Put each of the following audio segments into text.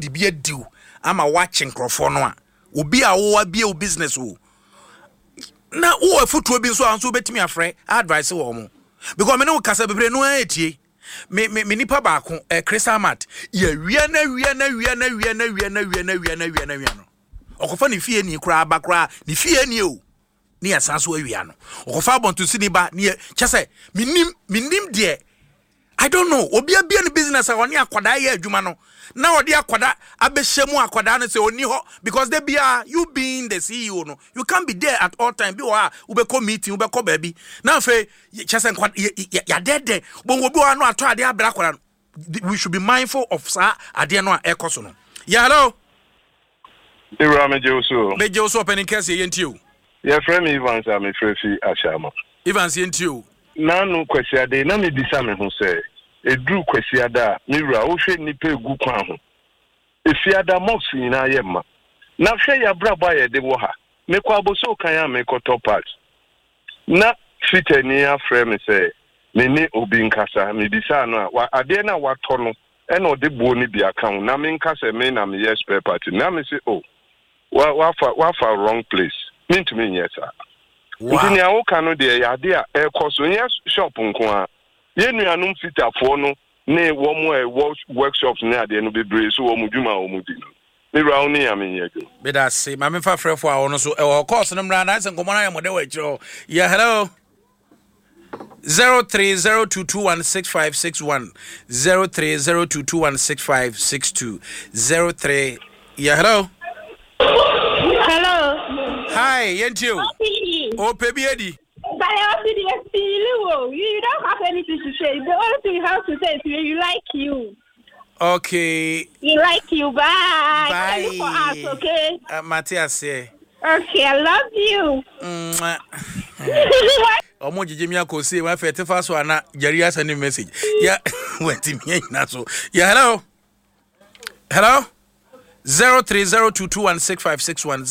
de bi adiw ama watching crofo no a obi a wo abia o business wo na wo afutuo bi nso anso betimi afrɛ advice wo mo because me no kasa bebre no atie me nipa ba ko Crystal Mart ya wia na no okofa ne fie ni kura abakra ne fie ni o ni asanso awia no okofa bonto sini ba ni kyese minim de I don't know obi abia ne business a woni akwada ya adwuma no na odi akwada abehemu akwada no se oni ho because they be you being the CEO no you can't be there at all time bi wa ubeko meeting ubeko baby na fe kyese ya dede bongo bi wa no ato ade abra akwada we should be mindful of sa ade no a ekoso no yeah hello Ira mejeoso opening case yentio your friend Evans am frefi ashama Evans yentio nanu kwesiade na me bisa me ho se edru kwesiada mira wo hwe nipa egu kwan ho efiada mox nyina yema na hwe ya braba ye de wo ha me kwa boso kan ya me koto part na fitani afre me se me ni obi nkasa me bisa no a ade na wato no e na ode buo ni bia kan na me nkasa me na me yes spare part na me se oh wa wrong place mean to me yes sir. Nti na wo kan no de ya de a ekoso yes shop nko a ye nuanum fitafo no ne wo mo workshops ne ade no bebre so wo mudwuma wo mudi no me rawo ne ya me yego be da se ma me fa frefo a wo no so e wo course no mra na se nkomo na ya mode wa kiro yeah hello 0302216561 0302216562 03 yeah hello hi yentio oh baby Eddie you don't have anything to say. The only thing you have to say is you like you. Okay. You like you. Bye. Bye. For us, okay? Matthias, yeah. Okay, I love you. Omo jijimia ko say wa fete fa so ana jari asa ni message. Yeah, wenti me na so. Yeah, hello. Hello. 0302216561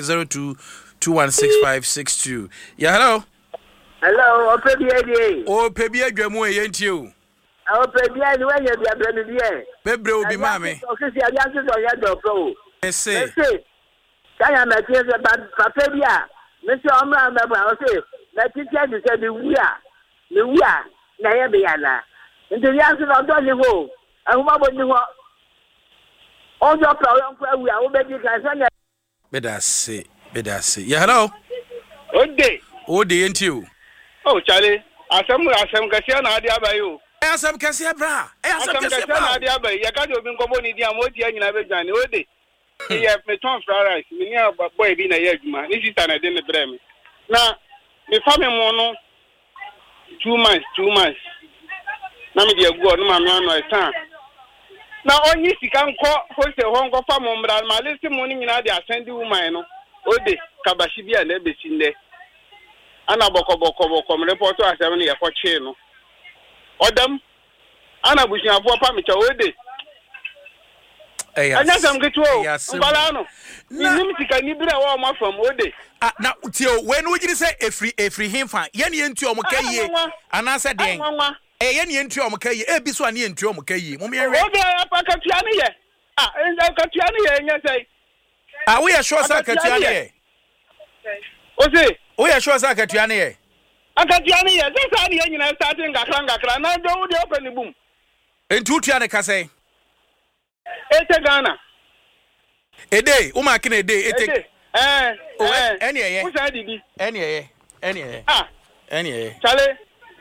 0302216562. Yeah, hello. Hello, Opebiadi. Oh, Pebi adwamu e yentio. Opebiadi when you be abranu die. Pebre obi mame. Okisi abianso so ya do pro. Ese. Kaya na tie se papa bia. Me se omra mbaba o se na titia di se bi wia. Ni wia na ye be ya na. Nti yanso no do ni ho. Ahuma bo ni ho. Ojo pro yon kwa wia wo be di kan so na. Bedase. Yeah, hello. Ode yentio. Oh Charlie asem kasia na ade abayo Asam kasia bra na ade abayo ya ka do bi nkobo ni di amodi anyina be dwane ode ye me ton fried me ni boy bi na ye adwuma ni sister na de ne bre me na me fa me mo no 2 months na me de agu no ma me ano etan na onyi sika nko hose ho nko fa mo mbra ma lesi mo ni nyina de asendi woman no ode kabashi bia na ebesi nde ana boko report asem ne yakoche no odam ana busiafo pa me chawede anya sam gitu mbala no nim tika ni bira wa ma fam ode na tio when we gidi say efri himfa ye ne ntu o mkaye ana se den ye ne ntu o mkaye e bi so ana ntu o mkaye mo me hwe ode apakatua ne ye enza katua ne ye nya sai we are sure sa katua ne ye ose we are sure sa katua ne ye akatua ne ye se sa ne ye nyina starting ngakra na do wo de open ni bum entu tua ne ka sai ete Ghana ede o ma kine ede ete eni eye usa didi eni eye chale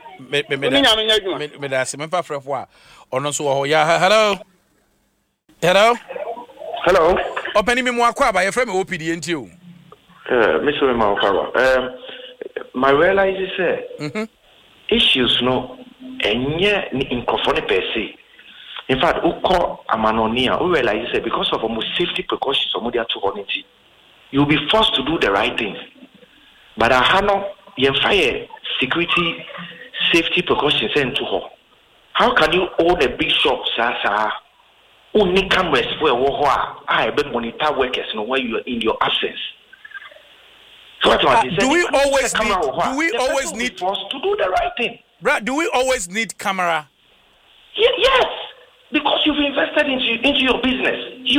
me da se me pa frefo a ono so ho ya hello open me mo akwa ba ye frame OPD enti o Mr. Maukawa, my realize is issues no in conformity per se. In fact, uko amanonia, we realize because of almost safety precautions or media to you'll be forced to do the right things. But I have fire security safety precautions sent to her. How can you own a big shop, sir? Only cameras for I monitor workers when you are in your absence. So do we always need forced to do the right thing? Brad, do we always need camera? Yes, because you've invested into your business.